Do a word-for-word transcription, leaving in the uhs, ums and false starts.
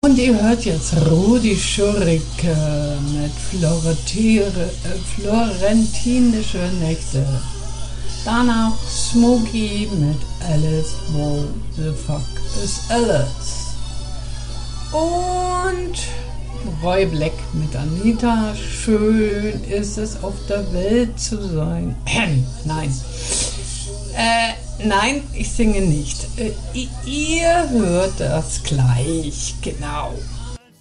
Und ihr hört jetzt Rudi Schurike mit Florentiere, äh, Florentinische Nächte. Danach Smokey mit Alice, wo the fuck is Alice? Und Roy Black mit Anita, schön ist es auf der Welt zu sein. Nein. Äh, nein, ich singe nicht. Äh, ihr hört das gleich, genau.